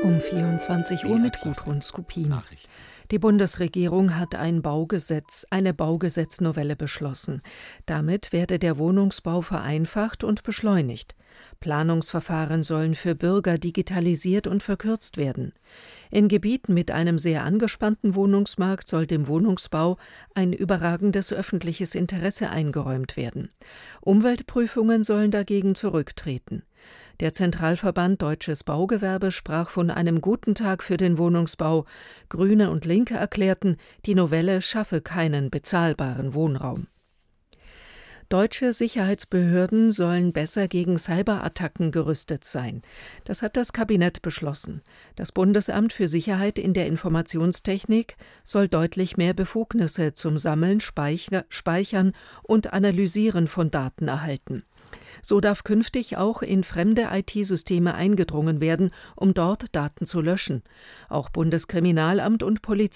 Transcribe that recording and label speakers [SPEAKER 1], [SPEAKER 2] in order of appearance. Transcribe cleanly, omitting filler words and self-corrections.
[SPEAKER 1] Um 24 Uhr mit Gudrun Skupin. Die Bundesregierung hat eine Baugesetznovelle beschlossen. Damit werde der Wohnungsbau vereinfacht und beschleunigt. Planungsverfahren sollen für Bürger digitalisiert und verkürzt werden. In Gebieten mit einem sehr angespannten Wohnungsmarkt soll dem Wohnungsbau ein überragendes öffentliches Interesse eingeräumt werden. Umweltprüfungen sollen dagegen zurücktreten. Der Zentralverband Deutsches Baugewerbe sprach von einem guten Tag für den Wohnungsbau. Grüne und Linke erklärten, die Novelle schaffe keinen bezahlbaren Wohnraum. Deutsche Sicherheitsbehörden sollen besser gegen Cyberattacken gerüstet sein. Das hat das Kabinett beschlossen. Das Bundesamt für Sicherheit in der Informationstechnik soll deutlich mehr Befugnisse zum Sammeln, Speichern und Analysieren von Daten erhalten. So darf künftig auch in fremde IT-Systeme eingedrungen werden, um dort Daten zu löschen. Auch Bundeskriminalamt und Polizei